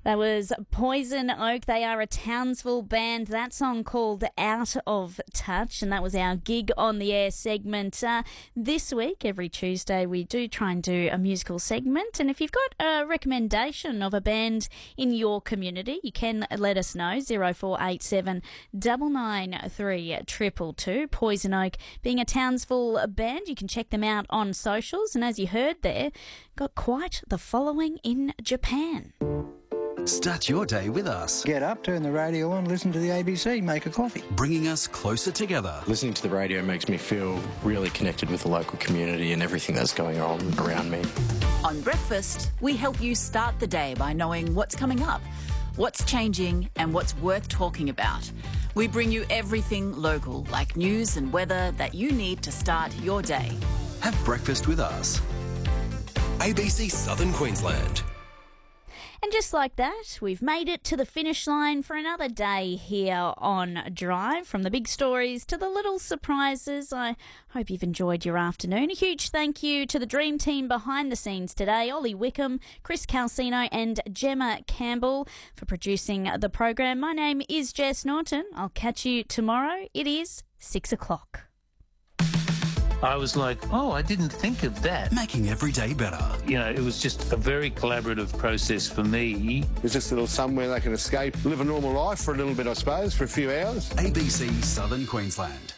That was Poison Oak. They are a Townsville band. That song called Out of Touch, and that was our Gig on the Air segment. This week, every Tuesday, we do try and do a musical segment, and if you've got a recommendation of a band in your community, you can let us know. 0487 993 222. Poison Oak being a Townsville band. You can check them out on socials, and as you heard there, got quite the following in Japan. Start your day with us. Get up, turn the radio on, listen to the ABC, make a coffee. Bringing us closer together. Listening to the radio makes me feel really connected with the local community and everything that's going on around me. On Breakfast, we help you start the day by knowing what's coming up, what's changing and what's worth talking about. We bring you everything local, like news and weather that you need to start your day. Have breakfast with us. ABC Southern Queensland. And just like that, we've made it to the finish line for another day here on Drive. From the big stories to the little surprises, I hope you've enjoyed your afternoon. A huge thank you to the dream team behind the scenes today, Ollie Wickham, Chris Calcino and Gemma Campbell for producing the program. My name is Jess Norton. I'll catch you tomorrow. It is 6 o'clock. I was like, oh, I didn't think of that. Making every day better. You know, it was just a very collaborative process for me. It's just a little somewhere they can escape, live a normal life for a little bit, I suppose, for a few hours. ABC Southern Queensland.